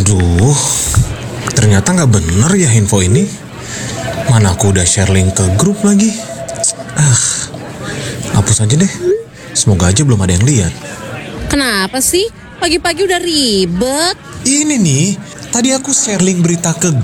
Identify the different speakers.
Speaker 1: Aduh, ternyata nggak bener ya info ini. Mana aku udah share link ke grup lagi. Hapus aja deh. Semoga aja belum ada yang lihat.
Speaker 2: Kenapa sih? Pagi-pagi udah ribet.
Speaker 1: Ini nih, tadi aku share link berita ke